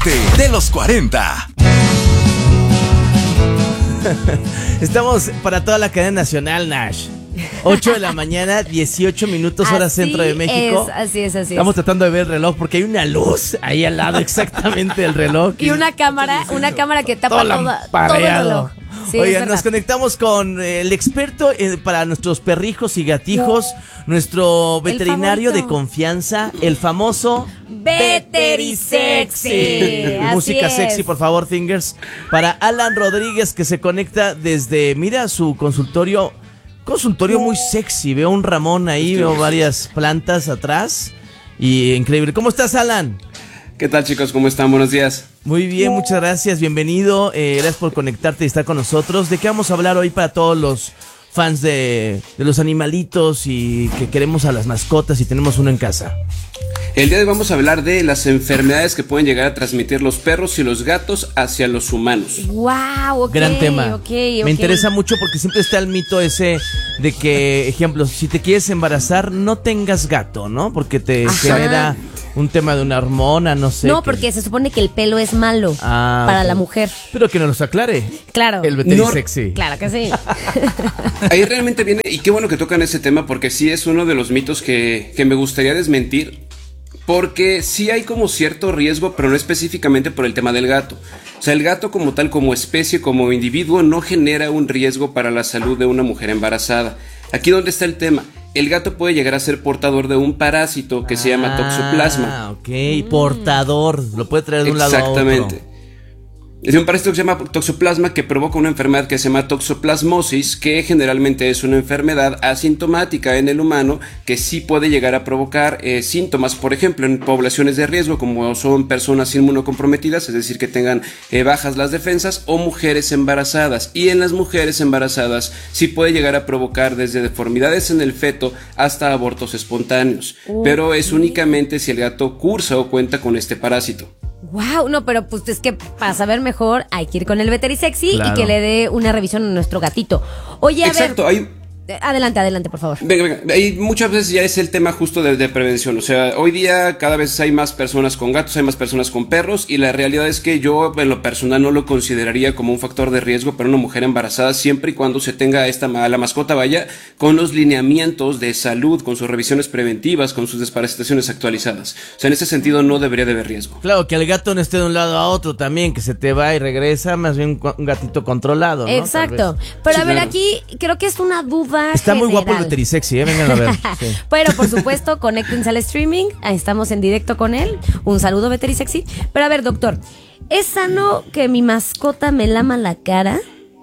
De los 40. Estamos para toda la cadena nacional, Nash. 8 de la mañana, 18 minutos, hora centro de México. Así es. Estamos tratando de ver el reloj porque hay una luz ahí al lado exactamente del reloj. Y una cámara que tapa todo el reloj. Sí, oigan, nos conectamos con el experto para nuestros perrijos y gatijos, nuestro veterinario de confianza, el famoso Veterisexy. Música sexy, por favor, Fingers. Para Alan Rodríguez, que se conecta desde, mira, su consultorio muy sexy. Veo un Ramón ahí, veo varias plantas atrás y increíble. ¿Cómo estás, Alan? ¿Qué tal, chicos? ¿Cómo están? Buenos días. Muy bien, muchas gracias, bienvenido, gracias por conectarte y estar con nosotros. ¿De qué vamos a hablar hoy para todos los fans de los animalitos y que queremos a las mascotas y tenemos uno en casa? El día de hoy vamos a hablar de las enfermedades que pueden llegar a transmitir los perros y los gatos hacia los humanos. ¡Wow! Gran tema. Me interesa mucho porque siempre está el mito ese de que, ejemplo, si te quieres embarazar, no tengas gato, ¿no? Porque te genera un tema de una hormona, no sé. No, porque se supone que el pelo es malo para la mujer. Pero que nos los aclare. Claro. El veterisexy. Claro que sí. Ahí realmente viene, y qué bueno que tocan ese tema, porque sí es uno de los mitos que me gustaría desmentir. Porque sí hay como cierto riesgo, pero no específicamente por el tema del gato. O sea, el gato como tal, como especie, como individuo, no genera un riesgo para la salud de una mujer embarazada. Aquí donde está el tema. El gato puede llegar a ser portador de un parásito que se llama toxoplasma. Ah, ok, portador. Lo puede traer de un lado a otro. Exactamente. Es un parásito que se llama toxoplasma que provoca una enfermedad que se llama toxoplasmosis, que generalmente es una enfermedad asintomática en el humano que sí puede llegar a provocar síntomas, por ejemplo, en poblaciones de riesgo como son personas inmunocomprometidas, es decir, que tengan bajas las defensas, o mujeres embarazadas. Y en las mujeres embarazadas sí puede llegar a provocar desde deformidades en el feto hasta abortos espontáneos, pero es únicamente si el gato cursa o cuenta con este parásito. Wow, no, pero pues es que para saber mejor hay que ir con el veterisexy y que le dé una revisión a nuestro gatito. Oye, Exacto, adelante, por favor. Venga. Ahí muchas veces ya es el tema justo de prevención. O sea, hoy día cada vez hay más personas con gatos, hay más personas con perros, y la realidad es que yo en lo personal no lo consideraría como un factor de riesgo para una mujer embarazada, siempre y cuando se tenga la mascota vaya con los lineamientos de salud, con sus revisiones preventivas, con sus desparasitaciones actualizadas. O sea, en ese sentido no debería de haber riesgo. Claro, que el gato no esté de un lado a otro también, que se te va y regresa, más bien un gatito controlado, ¿no? Exacto. Pero sí, a ver, claro. Aquí creo que es una duda está muy general. guapo el veterisexy, vengan a ver. Sí. Pero por supuesto, conéctense al streaming, ahí estamos en directo con él. Un saludo, veterisexy. Pero a ver, doctor, ¿es sano que mi mascota me lama la cara?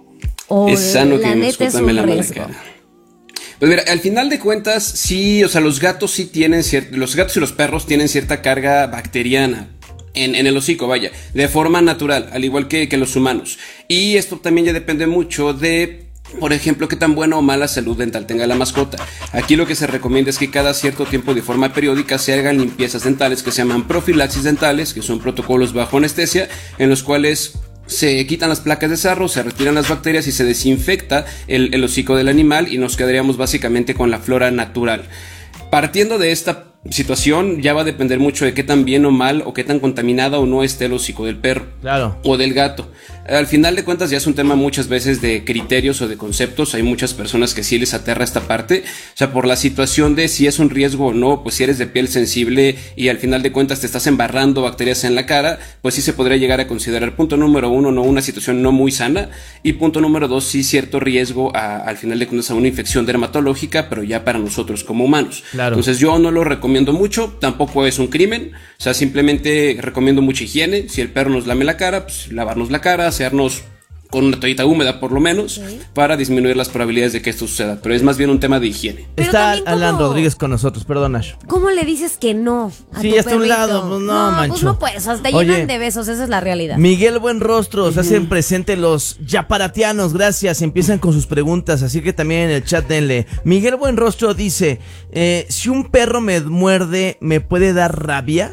¿O es sano que mi neta mascota me lama la cara? Pues mira, al final de cuentas, sí, o sea, los gatos sí tienen los gatos y los perros tienen cierta carga bacteriana en el hocico, vaya, de forma natural, al igual que los humanos. Y esto también ya depende mucho de, por ejemplo, qué tan buena o mala salud dental tenga la mascota. Aquí lo que se recomienda es que cada cierto tiempo, de forma periódica, se hagan limpiezas dentales que se llaman profilaxis dentales, que son protocolos bajo anestesia, en los cuales se quitan las placas de sarro, se retiran las bacterias y se desinfecta el hocico del animal, y nos quedaríamos básicamente con la flora natural. Partiendo de esta situación, ya va a depender mucho de qué tan bien o mal o qué tan contaminada o no esté el hocico del perro, claro, o del gato. Al final de cuentas ya es un tema muchas veces de criterios o de conceptos. Hay muchas personas que sí les aterra esta parte, o sea, por la situación de si es un riesgo o no. Pues si eres de piel sensible y al final de cuentas te estás embarrando bacterias en la cara, pues sí se podría llegar a considerar, punto número uno, no, una situación no muy sana, y punto número dos, sí cierto riesgo al final de cuentas a una infección dermatológica, pero ya para nosotros como humanos. Claro. Entonces yo no lo recomiendo mucho, tampoco es un crimen, o sea, simplemente recomiendo mucha higiene. Si el perro nos lame la cara, pues lavarnos la cara, asearnos con una toallita húmeda por lo menos, para disminuir las probabilidades de que esto suceda, pero es más bien un tema de higiene. Pero está también, Alan Rodríguez con nosotros, perdón, Ash. ¿Cómo le dices que no a Sí, tu hasta un perrito? lado, pues no, mancho. Pues no puedes, hasta Oye, llenan de besos, esa es la realidad. Miguel Buenrostro, se hacen presente los yaparatianos, gracias, empiezan con sus preguntas, así que también en el chat denle. Miguel Buenrostro dice, si un perro me muerde, ¿me puede dar rabia?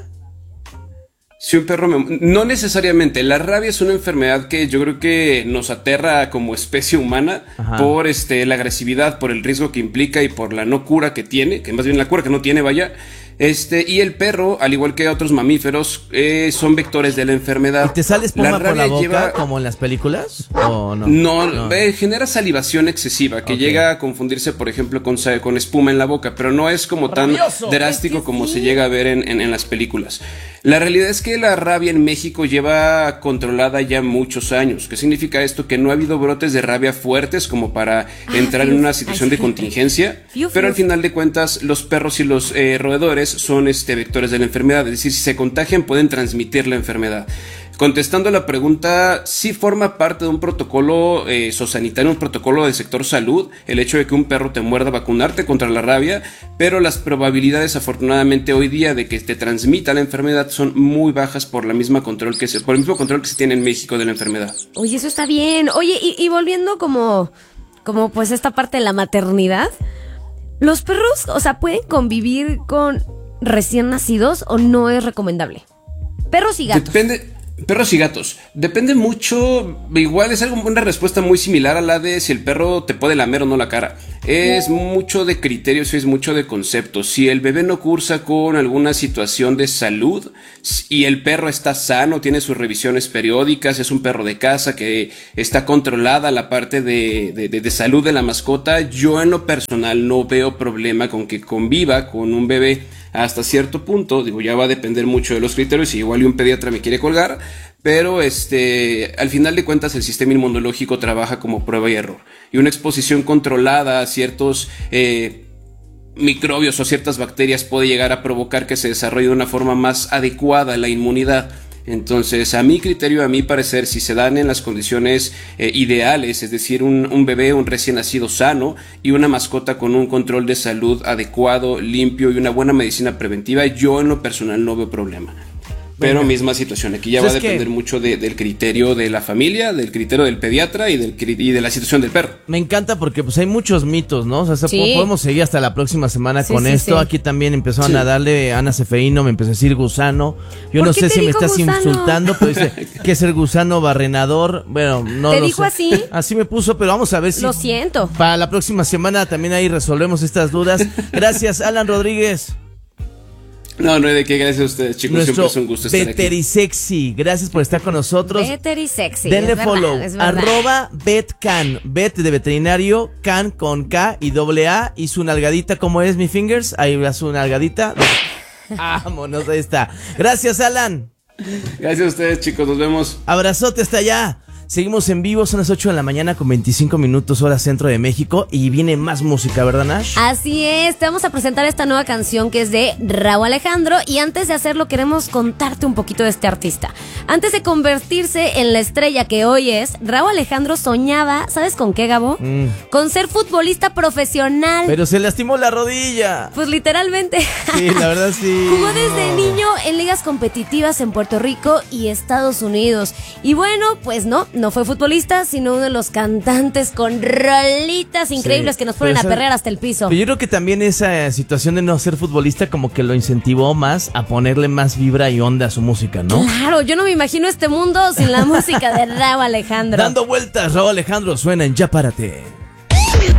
Si un perro no necesariamente. La rabia es una enfermedad que yo creo que nos aterra como especie humana. Ajá. Por la agresividad, por el riesgo que implica y por la no cura que tiene, que más bien la cura que no tiene, vaya. Y el perro, al igual que otros mamíferos, son vectores de la enfermedad. ¿Y te sale espuma por la rabia boca como en las películas? ¿O no? No. Genera salivación excesiva que llega a confundirse, por ejemplo, con espuma en la boca, pero no es como tan drástico como se llega a ver en las películas. La realidad es que la rabia en México lleva controlada ya muchos años. ¿Qué significa esto? Que no ha habido brotes de rabia fuertes como para entrar en una situación de contingencia, pero al final de cuentas los perros y los roedores son vectores de la enfermedad, es decir, si se contagian pueden transmitir la enfermedad. Contestando la pregunta, sí forma parte de un protocolo zoosanitario, un protocolo del sector salud, el hecho de que un perro te muerda, vacunarte contra la rabia, pero las probabilidades afortunadamente hoy día de que te transmita la enfermedad son muy bajas por el mismo control que se tiene en México de la enfermedad. Oye, eso está bien. Oye, y volviendo como pues esta parte de la maternidad, ¿los perros, o sea, pueden convivir con recién nacidos o no es recomendable? Perros y gatos. Perros y gatos. Depende mucho. Igual es una respuesta muy similar a la de si el perro te puede lamer o no la cara. Es mucho de criterios, es mucho de conceptos. Si el bebé no cursa con alguna situación de salud y el perro está sano, tiene sus revisiones periódicas, es un perro de casa que está controlada la parte de salud de la mascota, yo en lo personal no veo problema con que conviva con un bebé. Hasta cierto punto, digo, ya va a depender mucho de los criterios y igual y un pediatra me quiere colgar, pero al final de cuentas el sistema inmunológico trabaja como prueba y error. Y una exposición controlada a ciertos microbios o ciertas bacterias puede llegar a provocar que se desarrolle de una forma más adecuada la inmunidad. Entonces, a mi criterio, a mi parecer, si se dan en las condiciones ideales, es decir, un bebé, un recién nacido sano y una mascota con un control de salud adecuado, limpio y una buena medicina preventiva, yo en lo personal no veo problema. Pero misma situación, aquí ya va a depender mucho del criterio de la familia, del criterio del pediatra y de la situación del perro. Me encanta porque pues hay muchos mitos, ¿no? O sea, podemos seguir hasta la próxima semana con esto. Aquí también empezaron a darle Ana Cefeíno, me empezó a decir gusano. Yo no sé si me estás insultando, pero dice que es el gusano barrenador. Bueno, no ¿te lo dijo sé. así? Así me puso, pero vamos a ver si... Lo siento. Para la próxima semana también ahí resolvemos estas dudas. Gracias, Alan Rodríguez. No hay de qué, gracias a ustedes, chicos. Nuestro siempre es un gusto estar aquí. Veterisexy, gracias por estar con nosotros. Veterisexy. Denle follow, @ VetCan, Vet de veterinario, Can con K y AA, y su nalgadita, ¿cómo es, mi fingers? Ahí va su nalgadita. Vámonos, ahí está. Gracias, Alan. Gracias a ustedes, chicos, nos vemos. Abrazote hasta allá. Seguimos en vivo, son las 8 de la mañana con 25 minutos hora centro de México y viene más música, ¿verdad, Nash? Así es, te vamos a presentar esta nueva canción que es de Rauw Alejandro y antes de hacerlo queremos contarte un poquito de este artista. Antes de convertirse en la estrella que hoy es, Rauw Alejandro soñaba, ¿sabes con qué, Gabo? Con ser futbolista profesional. Pero se lastimó la rodilla. Pues literalmente. Sí, la verdad sí. Jugó desde niño en ligas competitivas en Puerto Rico y Estados Unidos. Y bueno, pues no fue futbolista, sino uno de los cantantes con rolitas increíbles que nos ponen a perrear hasta el piso. Pero yo creo que también esa situación de no ser futbolista como que lo incentivó más a ponerle más vibra y onda a su música, ¿no? Claro, yo no me imagino este mundo sin la música de Rauw Alejandro. Dando vueltas, Rauw Alejandro suena en Ya Párate.